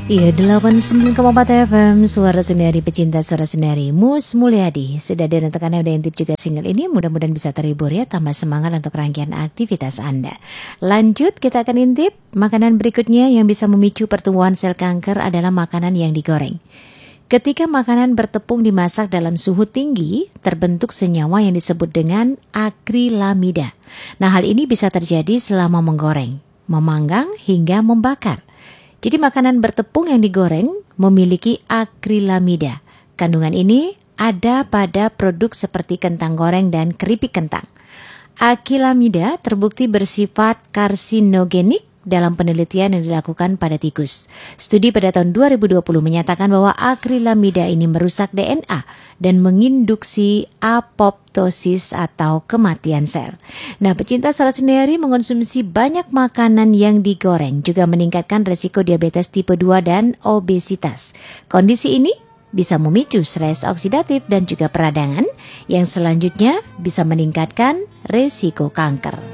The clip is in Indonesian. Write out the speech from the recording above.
Iya, 89,4 FM, Suara Sundari, pecinta Suara Sundari, Mus Mulyadi. Sudah ada untuk Anda udah intip juga single ini, mudah-mudahan bisa terhibur ya, tambah semangat untuk rangkaian aktivitas Anda. Lanjut, kita akan intip makanan berikutnya yang bisa memicu pertumbuhan sel kanker adalah makanan yang digoreng. Ketika makanan bertepung dimasak dalam suhu tinggi, terbentuk senyawa yang disebut dengan akrilamida. Nah, hal ini bisa terjadi selama menggoreng, memanggang, hingga membakar. Jadi makanan bertepung yang digoreng memiliki akrilamida. Kandungan ini ada pada produk seperti kentang goreng dan keripik kentang. Akrilamida terbukti bersifat karsinogenik dalam penelitian yang dilakukan pada tikus. Studi pada tahun 2020 menyatakan bahwa akrilamida ini merusak DNA dan menginduksi apoptosis atau kematian sel. Nah, pecinta Suara Sundari, mengonsumsi banyak makanan yang digoreng juga meningkatkan resiko diabetes tipe 2 dan obesitas. Kondisi ini bisa memicu stres oksidatif dan juga peradangan yang selanjutnya bisa meningkatkan resiko kanker.